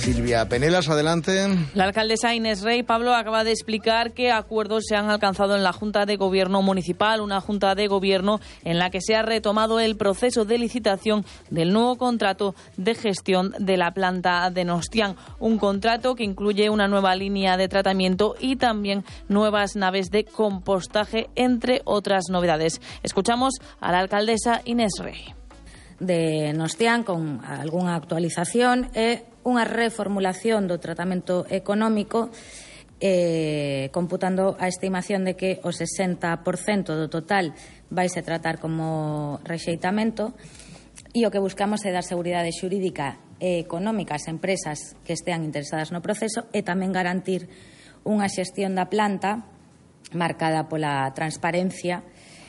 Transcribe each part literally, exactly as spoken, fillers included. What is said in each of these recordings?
Silvia Penelas, adelante. La alcaldesa Inés Rey, Pablo, acaba de explicar qué acuerdos se han alcanzado en la Junta de Gobierno Municipal, una Junta de Gobierno en la que se ha retomado el proceso de licitación del nuevo contrato de gestión de la planta de Nostián, un contrato que incluye una nueva línea de tratamiento y también nuevas naves de compostaje, entre otras novedades. Escuchamos a la alcaldesa Inés Rey. De Nostián, con algunha actualización e unha reformulación do tratamento económico, eh, computando a estimación de que o sesenta por cento do total vaise tratar como rexeitamento, e o que buscamos é dar seguridade xurídica e económica ás empresas que estean interesadas no proceso e tamén garantir unha xestión da planta marcada pola transparencia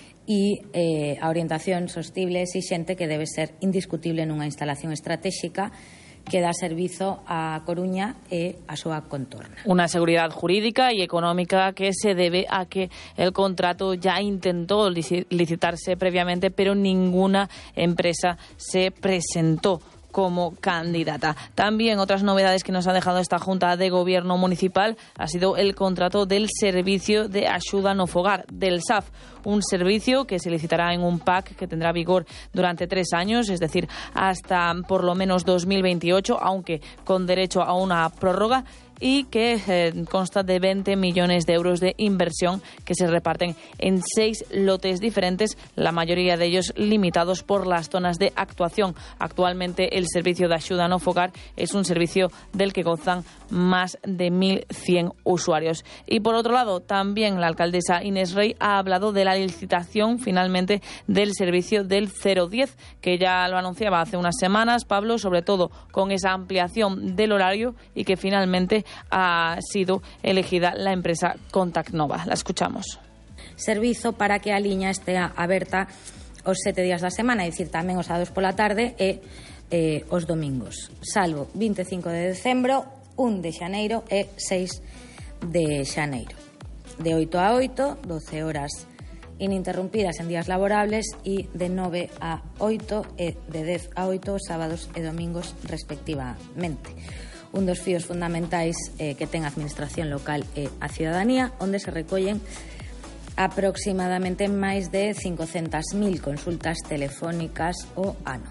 e eh, a orientación sostible e exixente que debe ser indiscutible nunha instalación estratégica que dá servizo a Coruña e a súa contorna. Una seguridad jurídica y económica que se debe a que el contrato ya intentó licitarse previamente, pero ninguna empresa se presentó como candidata. También otras novedades que nos ha dejado esta Junta de Gobierno Municipal ha sido el contrato del Servicio de Axuda no Fogar, del S A F, un servicio que se licitará en un P A C que tendrá vigor durante tres años, es decir, hasta por lo menos dos mil veintiocho, aunque con derecho a una prórroga, y que eh, consta de veinte millones de euros de inversión que se reparten en seis lotes diferentes, la mayoría de ellos limitados por las zonas de actuación. Actualmente el servicio de Axuda no Fogar es un servicio del que gozan más de mil cien usuarios. Y por otro lado, también la alcaldesa Inés Rey ha hablado de la licitación finalmente del servicio del cero diez, que ya lo anunciaba hace unas semanas, Pablo, sobre todo con esa ampliación del horario, y que finalmente ha sido elegida la empresa Contact Nova. La escuchamos. Servizo para que a liña estea aberta os sete días da semana, é dicir, tamén os sábados pola tarde e eh, os domingos, salvo vinte e cinco de decembro, un de xaneiro e seis de xaneiro. De oito a oito, doce horas ininterrumpidas en días laborables, e de nove a oito e de dez a oito os sábados e domingos respectivamente. Un dos fíos fundamentais eh, que ten a Administración local e a cidadanía, onde se recollen aproximadamente máis de cincocentas mil consultas telefónicas o ano.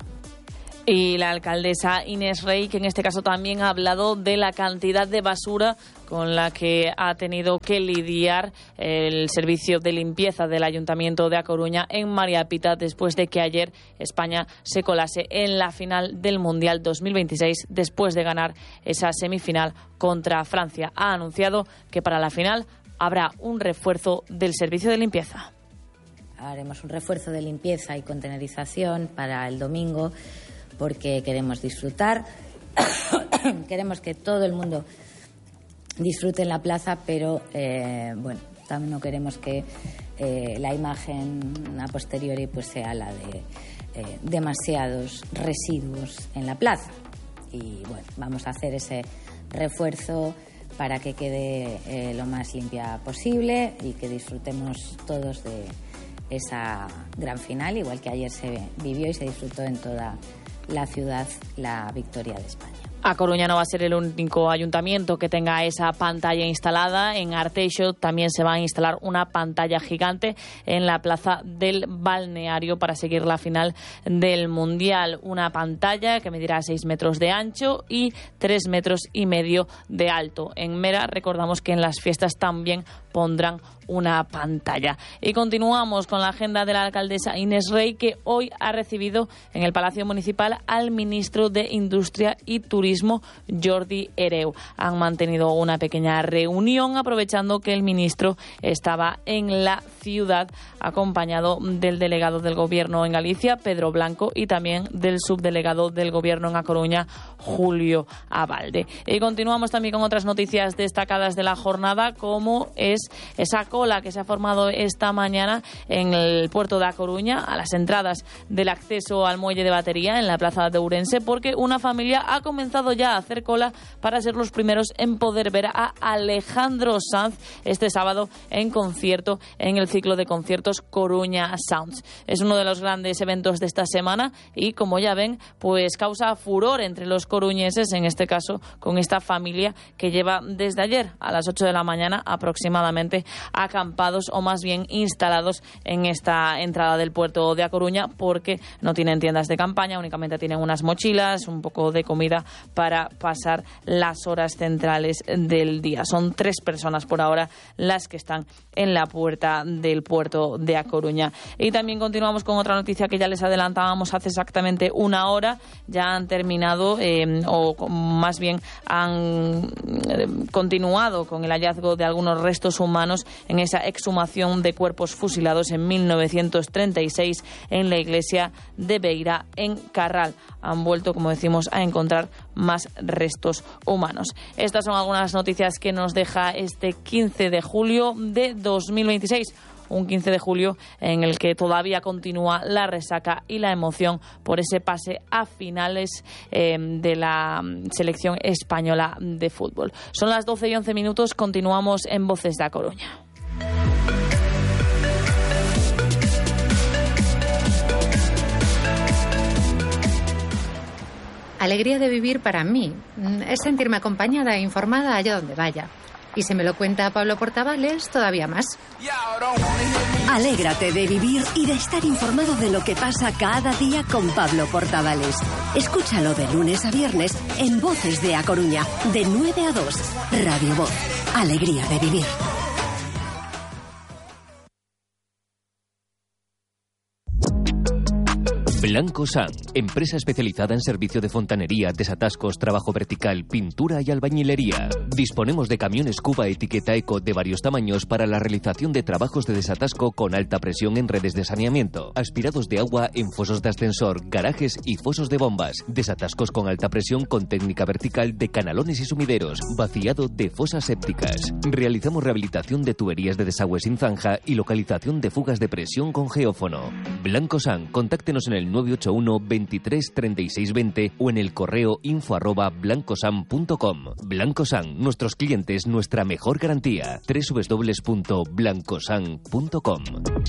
Y la alcaldesa Inés Rey, que en este caso también ha hablado de la cantidad de basura con la que ha tenido que lidiar el servicio de limpieza del Ayuntamiento de A Coruña en María Pita, después de que ayer España se colase en la final del Mundial dos mil veintiséis, después de ganar esa semifinal contra Francia. Ha anunciado que para la final habrá un refuerzo del servicio de limpieza. Haremos un refuerzo de limpieza y contenerización para el domingo, porque queremos disfrutar, queremos que todo el mundo disfrute en la plaza, pero eh, bueno, también no queremos que eh, la imagen a posteriori pues sea la de eh, demasiados residuos en la plaza. Y bueno, vamos a hacer ese refuerzo para que quede eh, lo más limpia posible y que disfrutemos todos de esa gran final, igual que ayer se vivió y se disfrutó en toda la ciudad la victoria de España. A Coruña no va a ser el único ayuntamiento que tenga esa pantalla instalada. En Arteixo también se va a instalar una pantalla gigante en la plaza del balneario para seguir la final del Mundial. Una pantalla que medirá seis metros de ancho y tres metros y medio de alto. En Mera recordamos que en las fiestas también pondrán una pantalla. Y continuamos con la agenda de la alcaldesa Inés Rey, que hoy ha recibido en el Palacio Municipal al ministro de Industria y Turismo, Jordi Hereu. Han mantenido una pequeña reunión aprovechando que el ministro estaba en la ciudad, acompañado del delegado del Gobierno en Galicia, Pedro Blanco, y también del subdelegado del Gobierno en A Coruña, Julio Abalde. Y continuamos también con otras noticias destacadas de la jornada, como es es esa cola que se ha formado esta mañana en el puerto de A Coruña, a las entradas del acceso al muelle de Batería en la plaza de Ourense, porque una familia ha comenzado ya a hacer cola para ser los primeros en poder ver a Alejandro Sanz este sábado en concierto en el ciclo de conciertos Coruña Sounds. Es uno de los grandes eventos de esta semana y, como ya ven, pues causa furor entre los coruñeses, en este caso con esta familia que lleva desde ayer a las ocho de la mañana aproximadamente acampados o más bien instalados en esta entrada del puerto de A Coruña, porque no tienen tiendas de campaña, únicamente tienen unas mochilas, un poco de comida para pasar las horas centrales del día. Son tres personas por ahora las que están en la puerta del puerto de A Coruña. Y también continuamos con otra noticia que ya les adelantábamos hace exactamente una hora. Ya han terminado eh, o más bien han eh, continuado con el hallazgo de algunos restos humanos en esa exhumación de cuerpos fusilados en mil novecientos treinta y seis en la iglesia de Beira, en Carral. Han vuelto, como decimos, a encontrar más restos humanos. Estas son algunas noticias que nos deja este quince de julio de dos mil veintiséis. Un quince de julio en el que todavía continúa la resaca y la emoción por ese pase a finales eh, de la selección española de fútbol. Son las doce y once minutos, continuamos en Voces de A Coruña. Alegría de vivir para mí es sentirme acompañada e informada allá donde vaya. Y si me lo cuenta Pablo Portavales, todavía más. Alégrate de vivir y de estar informado de lo que pasa cada día con Pablo Portavales. Escúchalo de lunes a viernes en Voces de A Coruña, de nueve a dos. Radio Voz. Alegría de vivir. Blanco San, empresa especializada en servicio de fontanería, desatascos, trabajo vertical, pintura y albañilería. Disponemos de camiones Cuba etiqueta Eco de varios tamaños para la realización de trabajos de desatasco con alta presión en redes de saneamiento, aspirados de agua en fosos de ascensor, garajes y fosos de bombas, desatascos con alta presión con técnica vertical de canalones y sumideros, vaciado de fosas sépticas. Realizamos rehabilitación de tuberías de desagüe sin zanja y localización de fugas de presión con geófono. Blanco San, contáctenos en el nueve ocho uno, veintitrés, treinta y seis, veinte o en el correo info arroba blancosan punto com. Blancosan, nuestros clientes, nuestra mejor garantía. doble u doble u doble u punto blancosan punto com.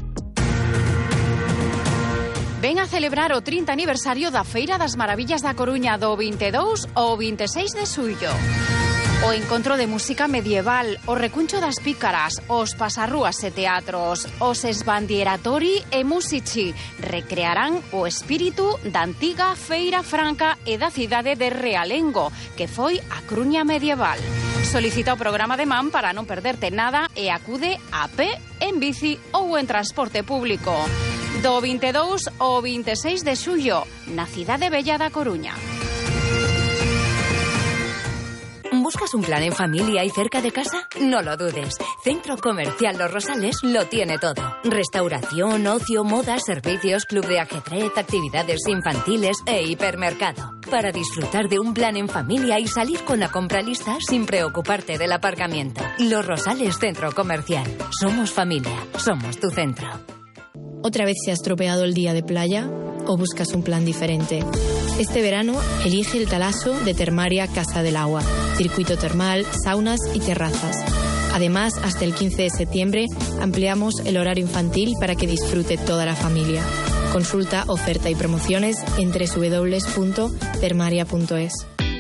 Ven a celebrar o trinta aniversario da Feira das Maravillas da Coruña do vinte e dous ao vinte e seis de xullo. O encontro de música medieval, o recuncho das pícaras, os pasarrúas e teatros, os esbandieratori e musici recrearán o espírito da antiga Feira Franca e da cidade de Realengo, que foi a Coruña medieval. Solicita o programa de man para non perderte nada e acude a pé, en bici ou en transporte público. Do vinte e dous ao vinte e seis de xullo, na cidade bella da Coruña. ¿Buscas un plan en familia y cerca de casa? No lo dudes. Centro Comercial Los Rosales lo tiene todo. Restauración, ocio, moda, servicios, club de ajedrez, actividades infantiles e hipermercado. Para disfrutar de un plan en familia y salir con la compra lista sin preocuparte del aparcamiento. Los Rosales Centro Comercial. Somos familia. Somos tu centro. ¿Otra vez se ha estropeado el día de playa o buscas un plan diferente? Este verano elige el Talaso de Termaria Casa del Agua. Circuito termal, saunas y terrazas. Además, hasta el quince de septiembre ampliamos el horario infantil para que disfrute toda la familia. Consulta, oferta y promociones en doble u doble u doble u punto termaria punto es.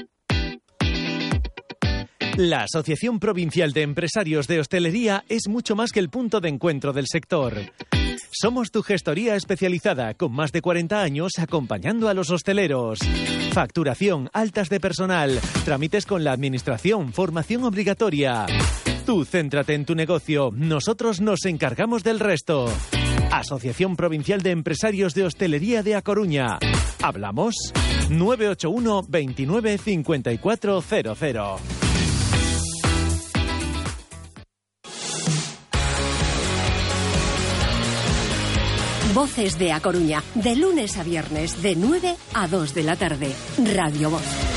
La Asociación Provincial de Empresarios de Hostelería es mucho más que el punto de encuentro del sector. Somos tu gestoría especializada con más de cuarenta años acompañando a los hosteleros. Facturación, altas de personal, trámites con la administración, formación obligatoria. Tú céntrate en tu negocio, nosotros nos encargamos del resto. Asociación Provincial de Empresarios de Hostelería de A Coruña. ¿Hablamos? nueve ocho uno, veintinueve, cincuenta y cuatro cero cero. Voces de A Coruña, de lunes a viernes, de nueve a dos de la tarde. Radio Voz.